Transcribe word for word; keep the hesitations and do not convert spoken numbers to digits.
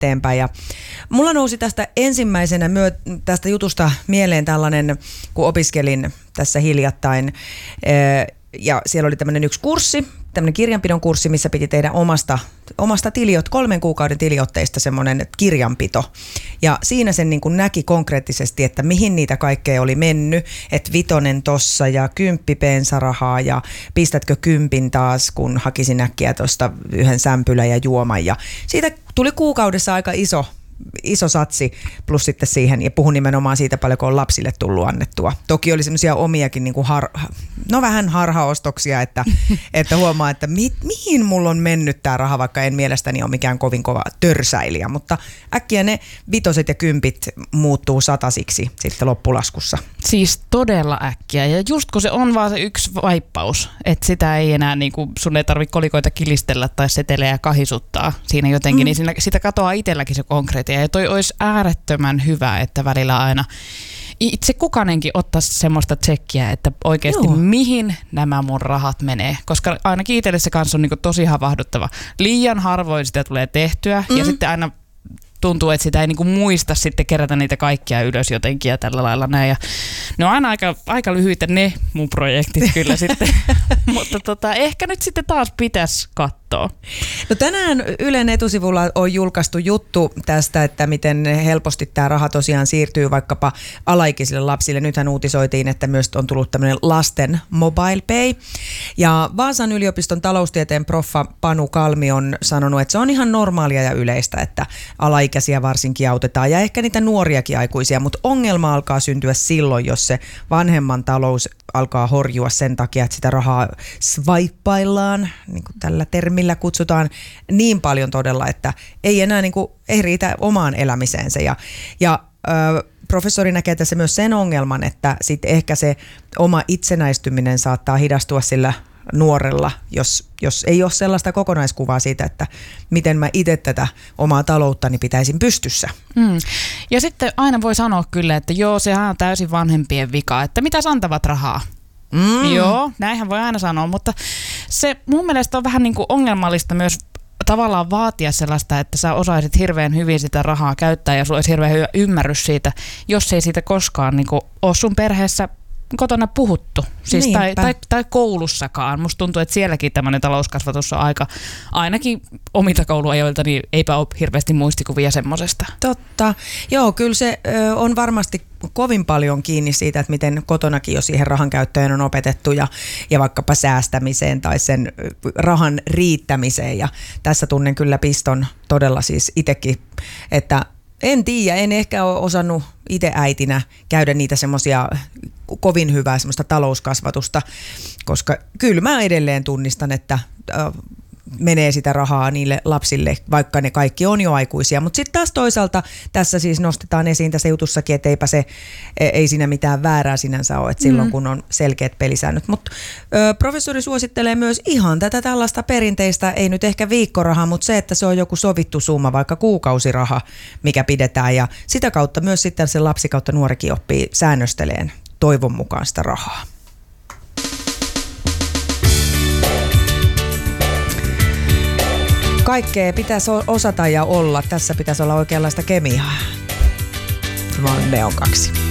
eteenpäin. Ja mulla nousi tästä ensimmäisenä myö, tästä jutusta mieleen tällainen, kun opiskelin tässä hiljattain, ja siellä oli tämmöinen yksi kurssi, tämmöinen kirjanpidon kurssi, missä piti tehdä omasta, omasta tiliot, kolmen kuukauden tiliotteista semmoinen kirjanpito. Ja siinä sen niin kuin näki konkreettisesti, että mihin niitä kaikkea oli mennyt, että vitonen tossa ja kymppi bensarahaa ja pistätkö kympin taas, kun hakisin äkkiä tuosta yhden sämpylän ja juoman. Ja siitä tuli kuukaudessa aika iso iso satsi plus sitten siihen, ja puhun nimenomaan siitä paljon, kun on lapsille tullut annettua. Toki oli semmoisia omiakin niin kuin har, no vähän harhaostoksia, että, että huomaa, että mi, mihin mulla on mennyt tämä raha, vaikka en mielestäni ole mikään kovin kova törsäilijä, mutta äkkiä ne vitoset ja kympit muuttuu satasiksi sitten loppulaskussa. Siis todella äkkiä, ja just kun se on vaan se yksi vaippaus, että sitä ei enää, niin kuin, sun ei tarvitse kolikoita kilistellä tai setelejä kahisuttaa siinä jotenkin, mm. niin siinä, sitä katoaa itselläkin se konkreettia. Ja toi olisi äärettömän hyvä, että välillä aina itse kukainenkin ottaisi semmoista tsekkiä, että oikeasti Joo. mihin nämä mun rahat menee. Koska ainakin itselle se kanssa on niin kuin tosi havahduttava. Liian harvoin sitä tulee tehtyä mm. ja sitten aina tuntuu, että sitä ei niinku muista sitten kerätä niitä kaikkia ylös jotenkin ja tällä lailla näin. Ja ne on aina aika, aika lyhyitä ne mun projektit kyllä sitten, mutta tota, ehkä nyt sitten taas pitäisi katsoa. No tänään Ylen etusivulla on julkaistu juttu tästä, että miten helposti tämä raha tosiaan siirtyy vaikkapa alaikäisille lapsille. Nythän uutisoitiin, että myös on tullut tämmöinen lasten mobile pay. Ja Vaasan yliopiston taloustieteen proffa Panu Kalmi on sanonut, että se on ihan normaalia ja yleistä, että alaikäisiä varsinkin autetaan ja ehkä niitä nuoriakin aikuisia, mutta ongelma alkaa syntyä silloin, jos se vanhemman talous alkaa horjua sen takia, että sitä rahaa swipeillaan, niin kuin tällä termillä kutsutaan, niin paljon todella, että ei enää niin kuin, ei riitä omaan elämiseensä. Ja, ja ö, professori näkee tässä myös sen ongelman, että sitten ehkä se oma itsenäistyminen saattaa hidastua sillä nuorella, jos, jos ei ole sellaista kokonaiskuvaa siitä, että miten mä itse tätä omaa talouttani pitäisin pystyssä. Mm. Ja sitten aina voi sanoa kyllä, että joo, sehän on täysin vanhempien vika, että mitäs antavat rahaa. Mm. Joo, näinhän voi aina sanoa, mutta se mun mielestä on vähän niin kuin ongelmallista myös tavallaan vaatia sellaista, että sä osaisit hirveän hyvin sitä rahaa käyttää ja sulla olisi hirveän hyvä ymmärrys siitä, jos ei siitä koskaan niin kuin ole sun perheessä kotona puhuttu, siis tai, tai, tai koulussakaan. Musta tuntuu, että sielläkin tämmöinen talouskasvatus on aika, ainakin omilta kouluajoilta, niin eipä ole hirveästi muistikuvia semmosesta. Totta. Joo, kyllä se ö, on varmasti kovin paljon kiinni siitä, että miten kotonakin jo siihen rahan käyttöön on opetettu ja, ja vaikkapa säästämiseen tai sen rahan riittämiseen. Ja tässä tunnen kyllä piston todella siis itsekin, että en tiedä, en ehkä ole osannut itse äitinä käydä niitä semmoisia kovin hyvää semmoista talouskasvatusta, koska kyllä mä edelleen tunnistan, että äh, menee sitä rahaa niille lapsille, vaikka ne kaikki on jo aikuisia. Mutta sitten taas toisaalta tässä siis nostetaan esiin tässä jutussakin, että eipä se, ei siinä mitään väärää sinänsä ole, että silloin kun on selkeät pelisäännöt. Mutta professori suosittelee myös ihan tätä tällaista perinteistä, ei nyt ehkä viikkorahaa, mutta se, että se on joku sovittu summa, vaikka kuukausiraha, mikä pidetään. Ja sitä kautta myös sitten se lapsi kautta nuorikin oppii säännösteleen toivon mukaan sitä rahaa. Kaikkea pitäisi osata ja olla. Tässä pitäisi olla oikeanlaista kemiaa. Mä oon Neon kaksi.